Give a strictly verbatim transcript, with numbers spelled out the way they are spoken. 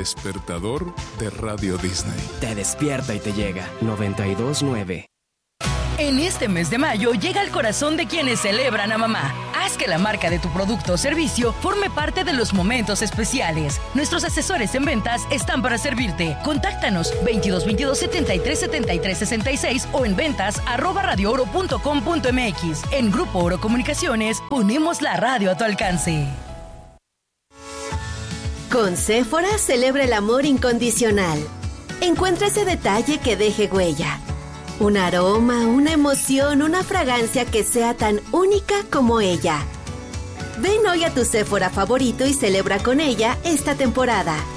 despertador de Radio Disney. Te despierta y te llega. noventa y dos nueve. En este mes de mayo llega al corazón de quienes celebran a mamá. Haz que la marca de tu producto o servicio forme parte de los momentos especiales. Nuestros asesores en ventas están para servirte. Contáctanos veintidós veintidós setenta y tres setenta y tres sesenta y seis o en ventas arroba radio oro punto com punto m x. En Grupo Oro Comunicaciones ponemos la radio a tu alcance. Con Sephora celebra el amor incondicional. Encuentra ese detalle que deje huella. Un aroma, una emoción, una fragancia que sea tan única como ella. Ven hoy a tu Sephora favorito y celebra con ella esta temporada.